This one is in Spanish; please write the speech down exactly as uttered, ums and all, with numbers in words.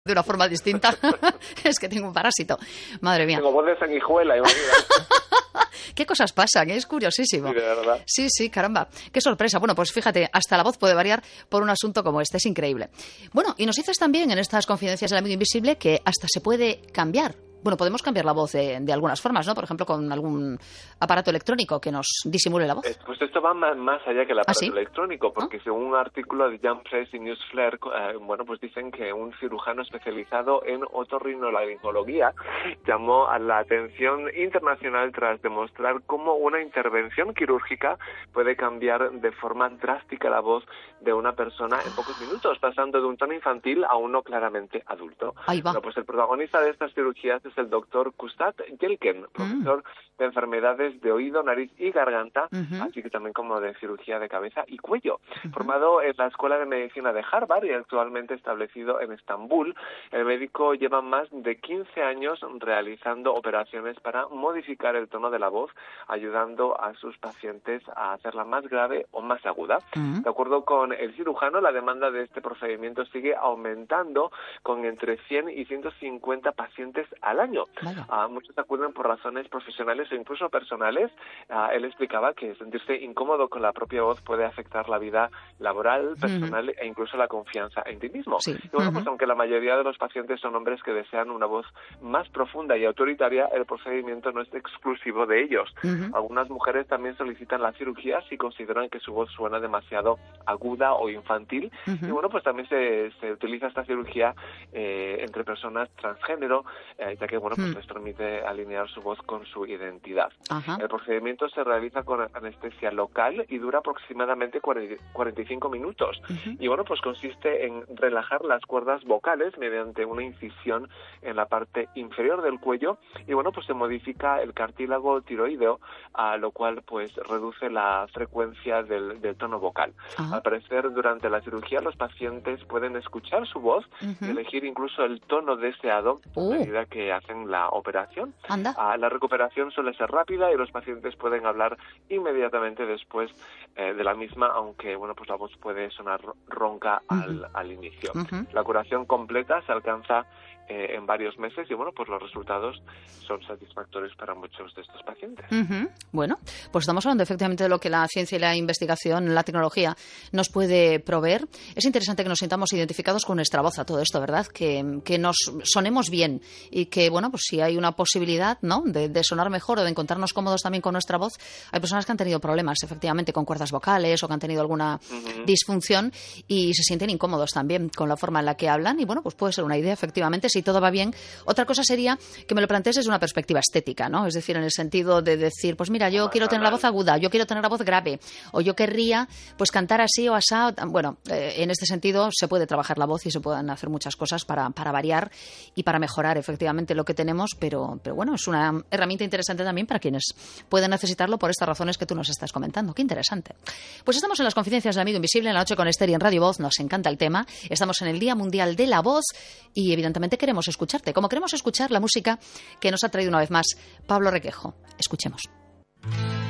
de una forma distinta. Es que tengo un parásito. Madre mía. Tengo voz de sanguijuela, imagina. ¿Qué cosas pasan? Es curiosísimo. Sí, de verdad. Sí, sí, caramba. Qué sorpresa. Bueno, pues fíjate, hasta la voz puede variar por un asunto como este. Es increíble. Bueno, y nos dices también en estas confidencias del amigo invisible que hasta se puede cambiar. Bueno, podemos cambiar la voz de, de algunas formas, ¿no? Por ejemplo, con algún aparato electrónico que nos disimule la voz. Eh, pues esto va más, más allá que el aparato ¿Ah, sí? electrónico, porque ¿Ah? según un artículo de Jump Press y News Flare, eh, bueno, pues dicen que un cirujano especializado en otorrinolaringología llamó a la atención internacional tras demostrar cómo una intervención quirúrgica puede cambiar de forma drástica la voz de una persona en pocos minutos, pasando de un tono infantil a uno claramente adulto. Ahí va. Bueno, pues el protagonista de estas cirugías es el doctor Kustat Yelken, profesor mm. de enfermedades de oído, nariz y garganta, uh-huh. así que también como de cirugía de cabeza y cuello. Uh-huh. Formado en la Escuela de Medicina de Harvard y actualmente establecido en Estambul, el médico lleva más de quince años realizando operaciones para modificar el tono de la voz, ayudando a sus pacientes a hacerla más grave o más aguda. Uh-huh. De acuerdo con el cirujano, la demanda de este procedimiento sigue aumentando con entre cien y ciento cincuenta pacientes al año. Vale. Uh, muchos acuden por razones profesionales o incluso personales. Uh, él explicaba que sentirse incómodo con la propia voz puede afectar la vida laboral, personal uh-huh. e incluso la confianza en ti mismo. Sí. Y bueno, uh-huh. pues aunque la mayoría de los pacientes son hombres que desean una voz más profunda y autoritaria, el procedimiento no es exclusivo de ellos. Uh-huh. Algunas mujeres también solicitan la cirugía si consideran que su voz suena demasiado aguda o infantil. Uh-huh. Y bueno, pues también se, se utiliza esta cirugía eh, entre personas transgénero, eh, ya que bueno, pues hmm. les permite alinear su voz con su identidad. Ajá. El procedimiento se realiza con anestesia local y dura aproximadamente cuarenta y cinco minutos. Uh-huh. Y bueno, pues consiste en relajar las cuerdas vocales mediante una incisión en la parte inferior del cuello y bueno, pues se modifica el cartílago tiroideo, a lo cual pues reduce la frecuencia del, del tono vocal. Uh-huh. Al parecer, durante la cirugía los pacientes pueden escuchar su voz uh-huh. y elegir incluso el tono deseado uh. a medida que hacen la operación. Anda. Uh, la recuperación suele ser rápida y los pacientes pueden hablar inmediatamente después eh, de la misma, aunque bueno, pues la voz puede sonar ronca uh-huh. al, al inicio. Uh-huh. La curación completa se alcanza eh, en varios meses y bueno, pues los resultados son satisfactorios para muchos de estos pacientes. Uh-huh. Bueno, pues estamos hablando efectivamente de lo que la ciencia y la investigación, la tecnología nos puede proveer. Es interesante que nos sintamos identificados con nuestra voz a todo esto, ¿verdad? Que, que nos sonemos bien y que, bueno, pues si hay una posibilidad, ¿no?, de, de sonar mejor o de encontrarnos cómodos también con nuestra voz. Hay personas que han tenido problemas, efectivamente, con cuerdas vocales o que han tenido alguna uh-huh. disfunción y se sienten incómodos también con la forma en la que hablan y, bueno, pues puede ser una idea, efectivamente, si todo va bien. Otra cosa sería que me lo plantees desde una perspectiva estética, ¿no? Es decir, en el sentido de decir, pues mira, yo quiero tener la voz aguda, yo quiero tener la voz grave o yo querría, pues, cantar así o asá. Bueno, eh, en este sentido se puede trabajar la voz y se pueden hacer muchas cosas para, para variar y para mejorar efectivamente lo que tenemos, pero, pero bueno, es una herramienta interesante también para quienes pueden necesitarlo por estas razones que tú nos estás comentando. Qué interesante. Pues estamos en las confidencias del amigo invisible en la noche con Esther y en Radio Voz. Nos encanta el tema. Estamos en el Día Mundial de la Voz y evidentemente queremos escucharte, como queremos escuchar la música que nos ha traído una vez más Pablo Requejo. Escuchemos.